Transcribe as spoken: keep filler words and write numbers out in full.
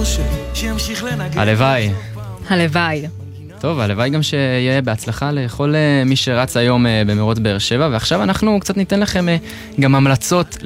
הלוואי. הלוואי. טוב, הלוואי גם שיהיה בהצלחה לכל מי שרץ היום במרוץ באר שבע, ועכשיו אנחנו קצת ניתן לכם גם המלצות